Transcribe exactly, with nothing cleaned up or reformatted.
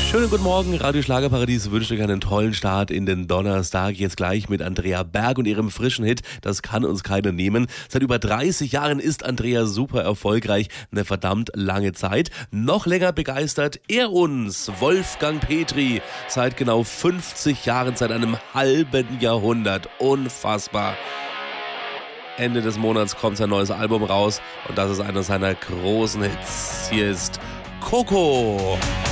Schönen guten Morgen, Radio Schlagerparadies wünscht euch einen tollen Start in den Donnerstag. Jetzt gleich mit Andrea Berg und ihrem frischen Hit, das kann uns keiner nehmen. Seit über dreißig Jahren ist Andrea super erfolgreich, eine verdammt lange Zeit. Noch länger begeistert er uns, Wolfgang Petri, seit genau fünfzig Jahren, seit einem halben Jahrhundert. Unfassbar. Ende des Monats kommt sein neues Album raus und das ist einer seiner großen Hits. Hier ist Coco.